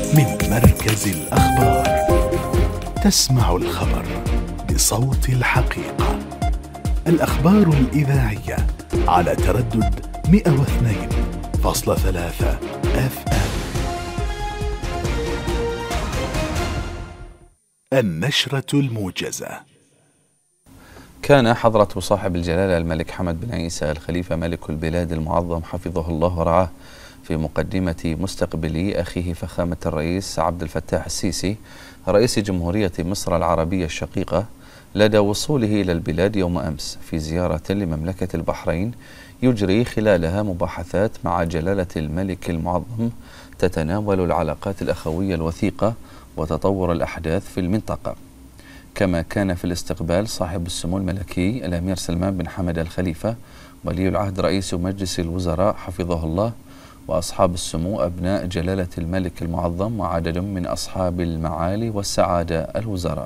من مركز الأخبار. تسمع الخبر بصوت الحقيقة. الأخبار الإذاعية على تردد 102.3 FM. النشرة الموجزة. كان حضرة صاحب الجلالة الملك حمد بن عيسى الخليفة ملك البلاد المعظم حفظه الله ورعاه في مقدمة مستقبلي أخيه فخامة الرئيس عبد الفتاح السيسي رئيس جمهورية مصر العربية الشقيقة لدى وصوله إلى البلاد يوم أمس في زيارة لمملكة البحرين يجري خلالها مباحثات مع جلالة الملك المعظم تتناول العلاقات الأخوية الوثيقة وتطور الأحداث في المنطقة. كما كان في الاستقبال صاحب السمو الملكي الأمير سلمان بن حمد الخليفة ولي العهد رئيس مجلس الوزراء حفظه الله وأصحاب السمو أبناء جلالة الملك المعظم وعدد من أصحاب المعالي والسعادة الوزراء.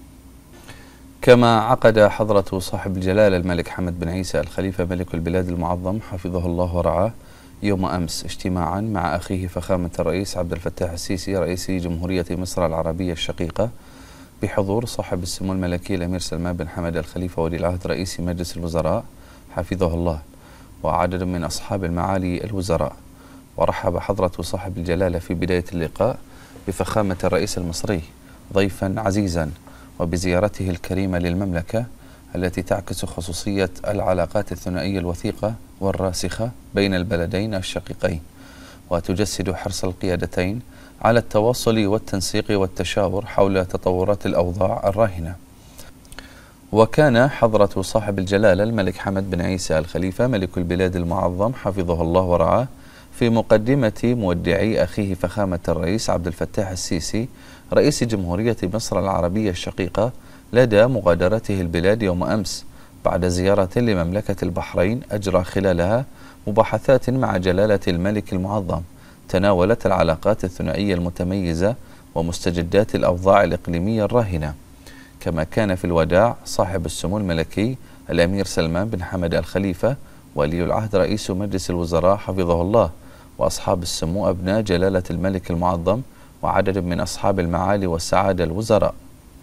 كما عقد حضرة صاحب الجلالة الملك حمد بن عيسى الخليفة ملك البلاد المعظم حفظه الله ورعاه يوم أمس اجتماعا مع أخيه فخامة الرئيس عبد الفتاح السيسي رئيس جمهورية مصر العربية الشقيقة بحضور صاحب السمو الملكي الأمير سلمان بن حمد الخليفة ولي العهد رئيس مجلس الوزراء حفظه الله وعدد من أصحاب المعالي الوزراء. ورحب حضرة صاحب الجلالة في بداية اللقاء بفخامة الرئيس المصري ضيفا عزيزا وبزيارته الكريمة للمملكة التي تعكس خصوصية العلاقات الثنائية الوثيقة والراسخة بين البلدين الشقيقين وتجسد حرص القيادتين على التواصل والتنسيق والتشاور حول تطورات الأوضاع الراهنة. وكان حضرة صاحب الجلالة الملك حمد بن عيسى الخليفة ملك البلاد المعظم حفظه الله ورعاه في مقدمة مودعي أخيه فخامة الرئيس عبد الفتاح السيسي رئيس جمهورية مصر العربية الشقيقة لدى مغادرته البلاد يوم أمس بعد زيارة لمملكة البحرين أجرى خلالها مباحثات مع جلالة الملك المعظم تناولت العلاقات الثنائية المتميزة ومستجدات الأوضاع الإقليمية الراهنة. كما كان في الوداع صاحب السمو الملكي الأمير سلمان بن حمد الخليفة ولي العهد رئيس مجلس الوزراء حفظه الله وأصحاب السمو أبناء جلالة الملك المعظم وعدد من أصحاب المعالي والسعادة الوزراء.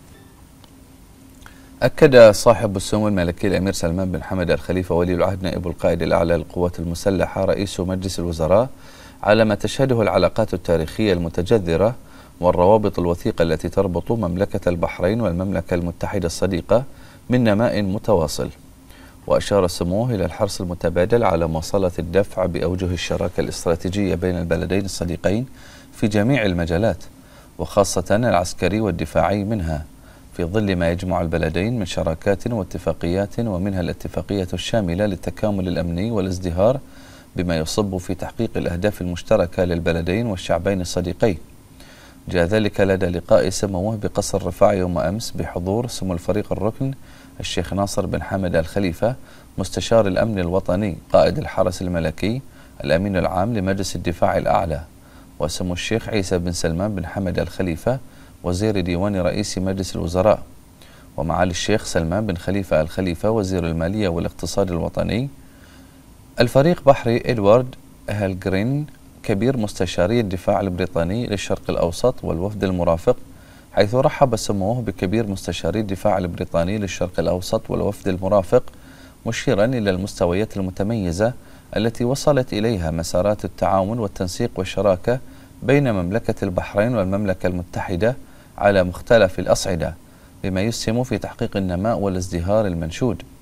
أكد صاحب السمو الملكي الأمير سلمان بن حمد الخليفة ولي العهد نائب القائد الأعلى للقوات المسلحة رئيس مجلس الوزراء على ما تشهده العلاقات التاريخية المتجذرة والروابط الوثيقة التي تربط مملكة البحرين والمملكة المتحدة الصديقة من نماء متواصل. وأشار سموه إلى الحرص المتبادل على مواصلة الدفع بأوجه الشراكة الاستراتيجية بين البلدين الصديقين في جميع المجالات وخاصة العسكري والدفاعي منها في ظل ما يجمع البلدين من شراكات واتفاقيات ومنها الاتفاقية الشاملة للتكامل الأمني والازدهار بما يصب في تحقيق الأهداف المشتركة للبلدين والشعبين الصديقين. جاء ذلك لدى لقاء سموه بقصر رفاع يوم أمس بحضور سمو الفريق الركن الشيخ ناصر بن حمد الخليفة مستشار الأمن الوطني قائد الحرس الملكي الأمين العام لمجلس الدفاع الأعلى وسمو الشيخ عيسى بن سلمان بن حمد الخليفة وزير ديوان رئيس مجلس الوزراء ومعالي الشيخ سلمان بن خليفة الخليفة وزير المالية والاقتصاد الوطني. الفريق بحري إدوارد هالجرين كبير مستشاري الدفاع البريطاني للشرق الأوسط والوفد المرافق حيث رحب سموه بكبير مستشاري الدفاع البريطاني للشرق الأوسط والوفد المرافق مشيرا إلى المستويات المتميزة التي وصلت إليها مسارات التعاون والتنسيق والشراكة بين مملكة البحرين والمملكة المتحدة على مختلف الأصعدة بما يسهم في تحقيق النماء والازدهار المنشود.